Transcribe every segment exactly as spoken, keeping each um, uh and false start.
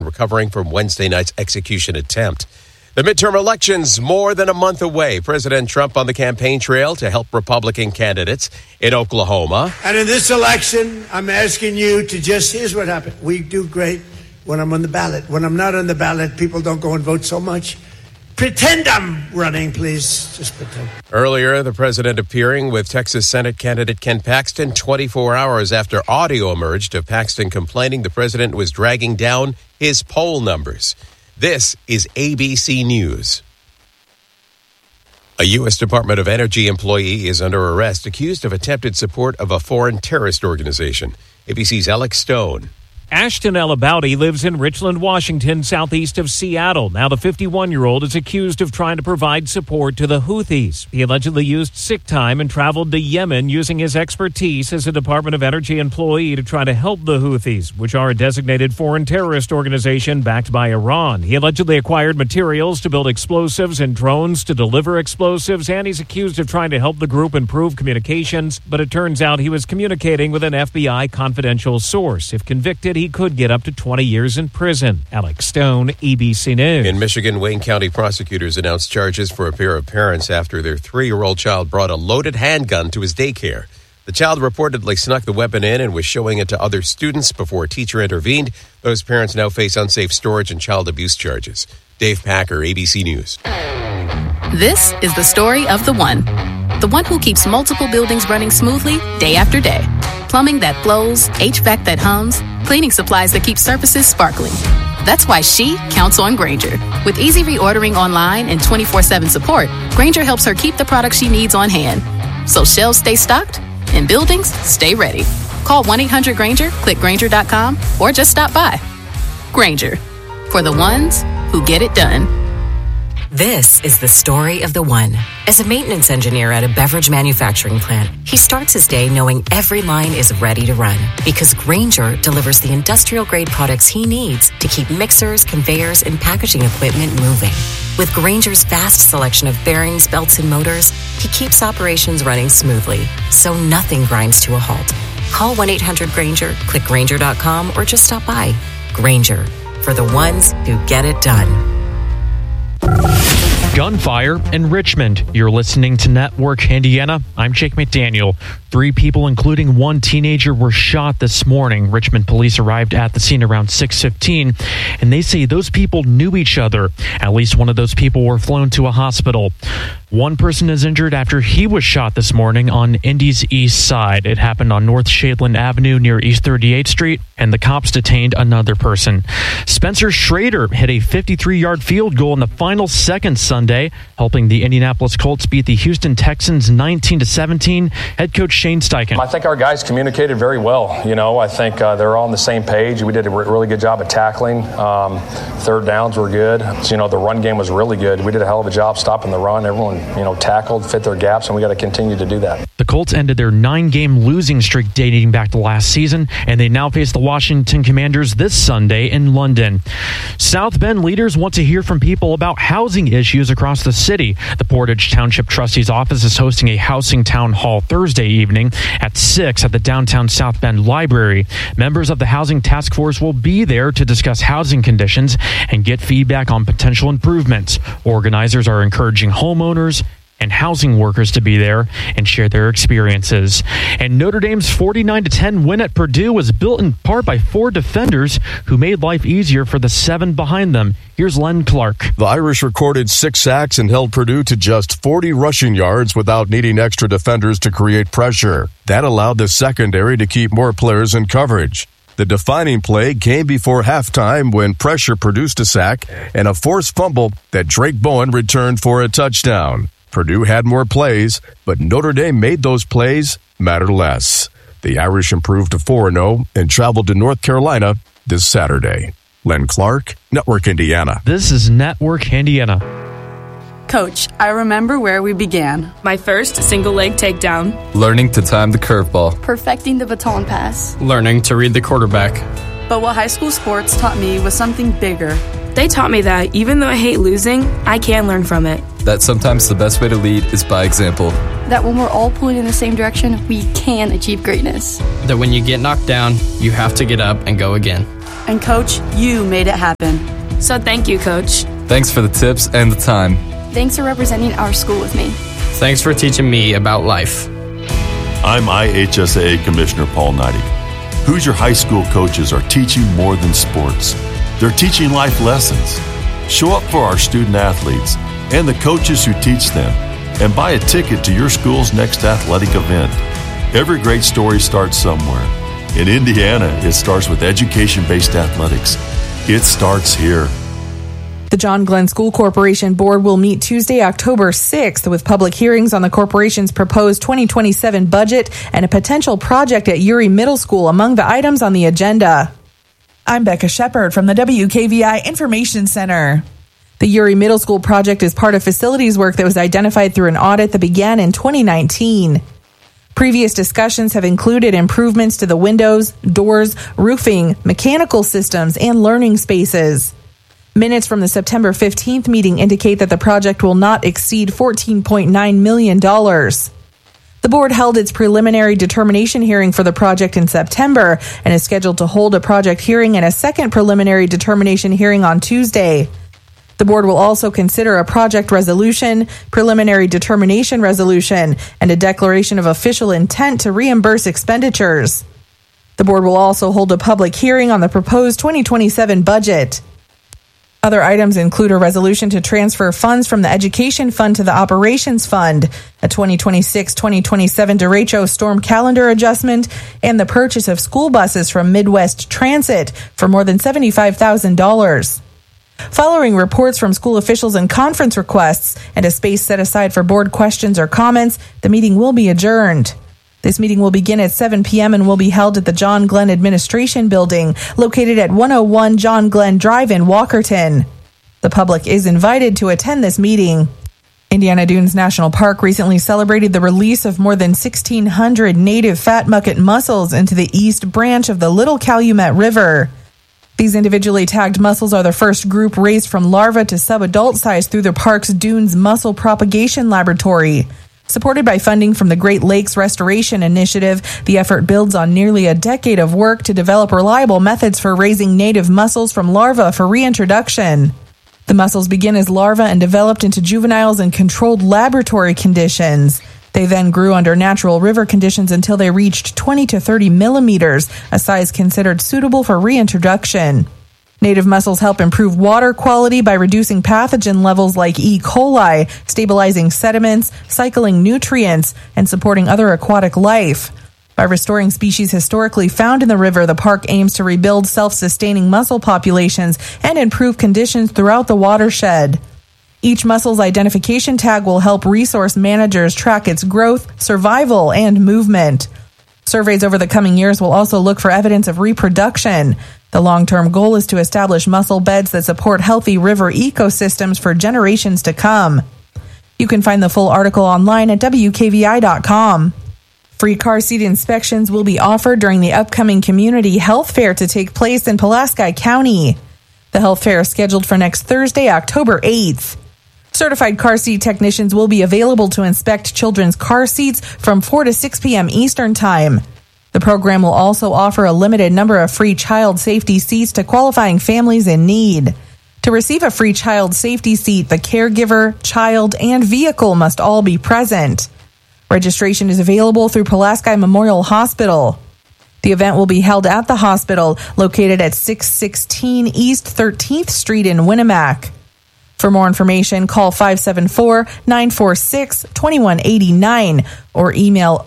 recovering from Wednesday night's execution attempt. The midterm elections more than a month away. President Trump on the campaign trail to help Republican candidates in Oklahoma. And in this election, I'm asking you to just, here's what happened. We do great when I'm on the ballot. When I'm not on the ballot, people don't go and vote so much. Pretend I'm running, please. Just pretend. Earlier, the president appearing with Texas Senate candidate Ken Paxton twenty-four hours after audio emerged of Paxton complaining the president was dragging down his poll numbers. This is A B C News. A U S Department of Energy employee is under arrest accused of attempted support of a foreign terrorist organization. A B C's Alex Stone. Ashton Elabouty lives in Richland, Washington, southeast of Seattle. Now the fifty-one-year-old is accused of trying to provide support to the Houthis. He allegedly used sick time and traveled to Yemen using his expertise as a Department of Energy employee to try to help the Houthis, which are a designated foreign terrorist organization backed by Iran. He allegedly acquired materials to build explosives and drones to deliver explosives, and he's accused of trying to help the group improve communications, but it turns out he was communicating with an F B I confidential source. If convicted, he could get up to twenty years in prison. Alex Stone, A B C News. In Michigan, Wayne County prosecutors announced charges for a pair of parents after their three-year-old child brought a loaded handgun to his daycare. The child reportedly snuck the weapon in and was showing it to other students before a teacher intervened. Those parents now face unsafe storage and child abuse charges. Dave Packer, A B C News. This is the story of the one. The one who keeps multiple buildings running smoothly day after day. Plumbing that flows, H V A C that hums, cleaning supplies that keep surfaces sparkling. That's why she counts on Grainger. With easy reordering online and twenty-four seven support, Grainger helps her keep the products she needs on hand. So shelves stay stocked and buildings stay ready. Call one eight hundred Grainger, click Grainger dot com, or just stop by. Grainger, for the ones who get it done. This is the story of the one. As a maintenance engineer at a beverage manufacturing plant, he starts his day knowing every line is ready to run because Grainger delivers the industrial-grade products he needs to keep mixers, conveyors, and packaging equipment moving. With Grainger's vast selection of bearings, belts, and motors, he keeps operations running smoothly, so nothing grinds to a halt. Call one eight hundred Grainger, click Grainger dot com, or just stop by. Grainger, for the ones who get it done. Gunfire in Richmond. You're listening to Network Indiana. I'm Jake McDaniel. Three people, including one teenager, were shot this morning. Richmond police arrived at the scene around six fifteen, and they say those people knew each other. At least one of those people were flown to a hospital. One person is injured after he was shot this morning on Indy's east side. It happened on North Shadeland Avenue near East thirty-eighth Street, and the cops detained another person. Spencer Schrader hit a fifty-three-yard field goal in the final seconds Sunday, helping the Indianapolis Colts beat the Houston Texans nineteen to seventeen. Head coach Shane Steichen. I think our guys communicated very well. You know, I think uh, they're all on the same page. We did a re- really good job of tackling. Um, third downs were good. So, you know, the run game was really good. We did a hell of a job stopping the run. Everyone, you know, tackled, fit their gaps, and we got to continue to do that. The Colts ended their nine-game losing streak dating back to last season, and they now face the Washington Commanders this Sunday in London. South Bend leaders want to hear from people about housing issues across the city. The Portage Township Trustee's office is hosting a housing town hall Thursday evening at six at the downtown South Bend Library. Members of the Housing Task Force will be there to discuss housing conditions and get feedback on potential improvements. Organizers are encouraging homeowners and housing workers to be there and share their experiences. And Notre Dame's forty-nine to ten win at Purdue was built in part by four defenders who made life easier for the seven behind them. Here's Len Clark. The Irish recorded six sacks and held Purdue to just forty rushing yards without needing extra defenders to create pressure. That allowed the secondary to keep more players in coverage. The defining play came before halftime when pressure produced a sack and a forced fumble that Drake Bowen returned for a touchdown. Purdue had more plays, but Notre Dame made those plays matter less. The Irish improved to four and oh and traveled to North Carolina this Saturday. Len Clark, Network Indiana. This is Network Indiana. Coach, I remember where we began. My first single leg takedown. Learning to time the curveball. Perfecting the baton pass. Learning to read the quarterback. But what high school sports taught me was something bigger. They taught me that even though I hate losing, I can learn from it. That sometimes the best way to lead is by example. That when we're all pulling in the same direction, we can achieve greatness. That when you get knocked down, you have to get up and go again. And Coach, you made it happen. So thank you, Coach. Thanks for the tips and the time. Thanks for representing our school with me. Thanks for teaching me about life. I'm I H S A A Commissioner Paul Neidig. Hoosier High School coaches are teaching more than sports. They're teaching life lessons. Show up for our student athletes and the coaches who teach them, and buy a ticket to your school's next athletic event. Every great story starts somewhere. In Indiana, it starts with education-based athletics. It starts here. The John Glenn School Corporation Board will meet Tuesday, October sixth, with public hearings on the corporation's proposed twenty twenty-seven budget and a potential project at Uri Middle School among the items on the agenda. I'm Becca Shepard from the W K V I Information Center. The Uri Middle School project is part of facilities work that was identified through an audit that began in twenty nineteen. Previous discussions have included improvements to the windows, doors, roofing, mechanical systems, and learning spaces. Minutes from the September fifteenth meeting indicate that the project will not exceed fourteen point nine million dollars. The board held its preliminary determination hearing for the project in September and is scheduled to hold a project hearing and a second preliminary determination hearing on Tuesday. The board will also consider a project resolution, preliminary determination resolution, and a declaration of official intent to reimburse expenditures. The board will also hold a public hearing on the proposed twenty twenty-seven budget. Other items include a resolution to transfer funds from the Education Fund to the Operations Fund, a twenty twenty-six twenty twenty-seven derecho storm calendar adjustment, and the purchase of school buses from Midwest Transit for more than seventy-five thousand dollars. Following reports from school officials and conference requests and a space set aside for board questions or comments, the meeting will be adjourned. This meeting will begin at seven p.m. and will be held at the John Glenn Administration Building, located at one oh one John Glenn Drive in Walkerton. The public is invited to attend this meeting. Indiana Dunes National Park recently celebrated the release of more than sixteen hundred native fat mucket mussels into the East Branch of the Little Calumet River. These individually tagged mussels are the first group raised from larva to subadult size through the park's Dunes Mussel Propagation Laboratory. Supported by funding from the Great Lakes Restoration Initiative, the effort builds on nearly a decade of work to develop reliable methods for raising native mussels from larvae for reintroduction. The mussels begin as larvae and developed into juveniles in controlled laboratory conditions. They then grew under natural river conditions until they reached twenty to thirty millimeters, a size considered suitable for reintroduction. Native mussels help improve water quality by reducing pathogen levels like E. coli, stabilizing sediments, cycling nutrients, and supporting other aquatic life. By restoring species historically found in the river, the park aims to rebuild self-sustaining mussel populations and improve conditions throughout the watershed. Each mussel's identification tag will help resource managers track its growth, survival, and movement. Surveys over the coming years will also look for evidence of reproduction. The long-term goal is to establish mussel beds that support healthy river ecosystems for generations to come. You can find the full article online at W K V I dot com. Free car seat inspections will be offered during the upcoming Community Health Fair to take place in Pulaski County. The health fair is scheduled for next Thursday, October eighth. Certified car seat technicians will be available to inspect children's car seats from four to six p.m. Eastern Time. The program will also offer a limited number of free child safety seats to qualifying families in need. To receive a free child safety seat, the caregiver, child, and vehicle must all be present. Registration is available through Pulaski Memorial Hospital. The event will be held at the hospital, located at six sixteen East thirteenth Street in Winnemac. For more information, call five seven four, nine four six, two one eight nine or email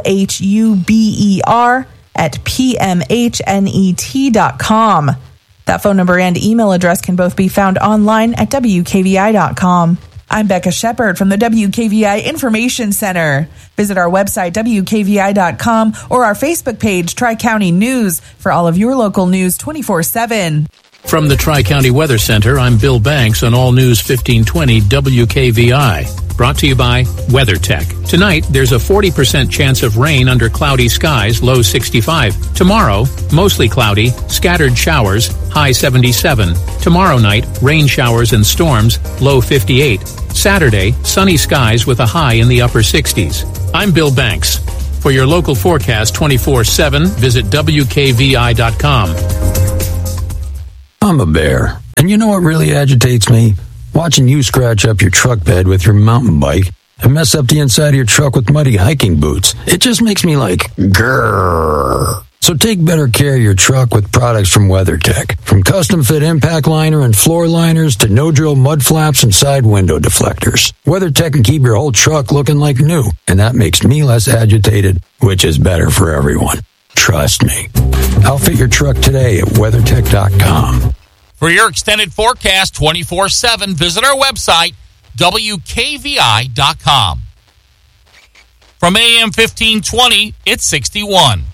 ohuber at p m h net dot com. That phone number and email address can both be found online at W K V I dot com. I'm Becca Shepard from the W K V I Information Center. Visit our website, W K V I dot com, or our Facebook page, Tri-County News, for all of your local news twenty-four seven. From the Tri-County Weather Center, I'm Bill Banks on All News fifteen twenty W K V I. Brought to you by WeatherTech. Tonight, there's a forty percent chance of rain under cloudy skies, low sixty-five. Tomorrow, mostly cloudy, scattered showers, high seventy-seven. Tomorrow night, rain showers and storms, low fifty-eight. Saturday, sunny skies with a high in the upper sixties. I'm Bill Banks. For your local forecast twenty-four seven, visit W K V I dot com. I'm a bear, and you know what really agitates me? Watching you scratch up your truck bed with your mountain bike and mess up the inside of your truck with muddy hiking boots. It just makes me like, grrr. So take better care of your truck with products from WeatherTech. From custom-fit impact liner and floor liners to no-drill mud flaps and side window deflectors. WeatherTech can keep your whole truck looking like new, and that makes me less agitated, which is better for everyone. Trust me. Outfit your truck today at weathertech dot com. For your extended forecast twenty-four seven, visit our website, W K V I dot com. From A M fifteen twenty, it's sixty-one.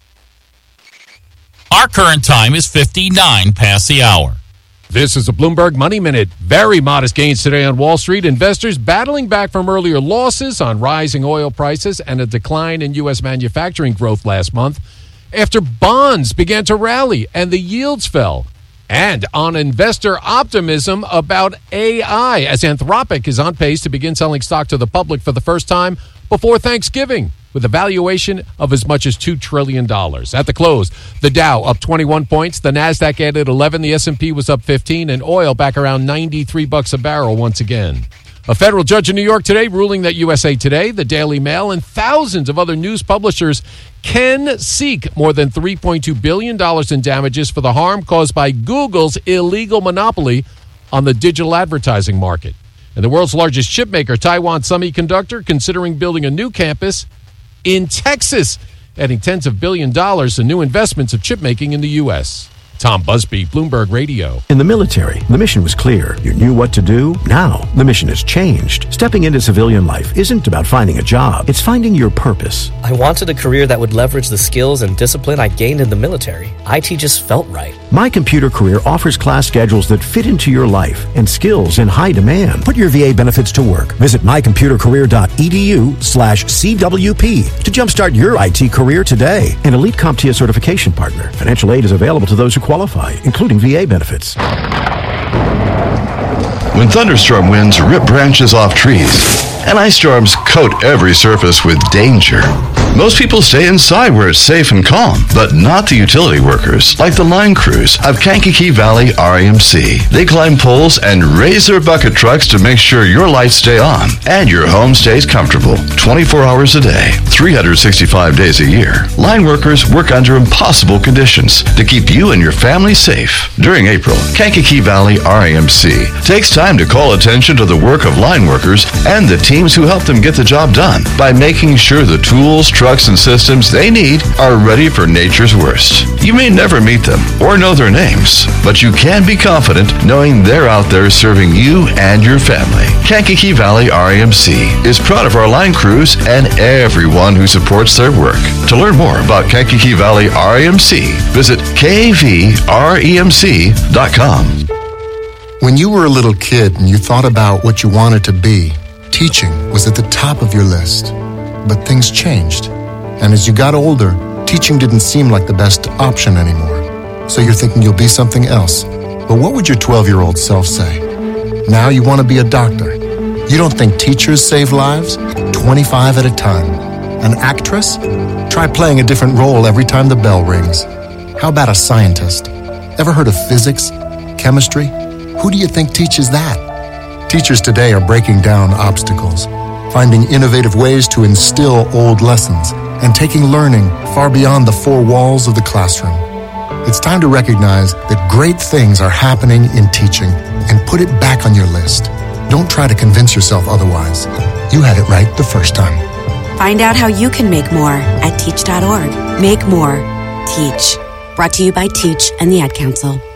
Our current time is fifty-nine past the hour. This is a Bloomberg Money Minute. Very modest gains today on Wall Street. Investors battling back from earlier losses on rising oil prices and a decline in U S manufacturing growth last month after bonds began to rally and the yields fell. And on investor optimism about A I, as Anthropic is on pace to begin selling stock to the public for the first time before Thanksgiving, with a valuation of as much as two trillion dollars. At the close, the Dow up twenty-one points, the NASDAQ added eleven, the S and P was up fifteen, and oil back around ninety-three bucks a barrel once again. A federal judge in New York today ruling that U S A Today, the Daily Mail, and thousands of other news publishers can seek more than three point two billion dollars in damages for the harm caused by Google's illegal monopoly on the digital advertising market. And the world's largest chipmaker, Taiwan Semiconductor, considering building a new campus in Texas, adding tens of billion dollars in new investments of chipmaking in the U S. Tom Busby, Bloomberg Radio. In the military, the mission was clear. You knew what to do. Now, the mission has changed. Stepping into civilian life isn't about finding a job. It's finding your purpose. I wanted a career that would leverage the skills and discipline I gained in the military. I T just felt right. My Computer Career offers class schedules that fit into your life and skills in high demand. Put your V A benefits to work. Visit my computer career dot e d u slash C W P to jumpstart your I T career today. An Elite CompTIA certification partner. Financial aid is available to those who qualify, including V A benefits. When thunderstorm winds rip branches off trees and ice storms coat every surface with danger, most people stay inside where it's safe and calm, but not the utility workers, like the line crews of Kankakee Valley R E M C. They climb poles and raise their bucket trucks to make sure your lights stay on and your home stays comfortable twenty-four hours a day, three hundred sixty-five days a year. Line workers work under impossible conditions to keep you and your family safe. During April, Kankakee Valley R E M C takes time to call attention to the work of line workers and the teams who help them get the job done by making sure the tools, trucks, and systems they need are ready for nature's worst. You may never meet them or know their names, but you can be confident knowing they're out there serving you and your family. Kankakee Valley R E M C is proud of our line crews and everyone who supports their work. To learn more about Kankakee Valley R E M C, visit K V R E M C dot com. When you were a little kid and you thought about what you wanted to be, teaching was at the top of your list. But things changed. And as you got older, teaching didn't seem like the best option anymore. So you're thinking you'll be something else. But what would your twelve-year-old self say? Now you want to be a doctor. You don't think teachers save lives? twenty-five at a time. An actress? Try playing a different role every time the bell rings. How about a scientist? Ever heard of physics? Chemistry? Who do you think teaches that? Teachers today are breaking down obstacles, finding innovative ways to instill old lessons, and taking learning far beyond the four walls of the classroom. It's time to recognize that great things are happening in teaching and put it back on your list. Don't try to convince yourself otherwise. You had it right the first time. Find out how you can make more at teach dot org. Make more. Teach. Brought to you by Teach and the Ad Council.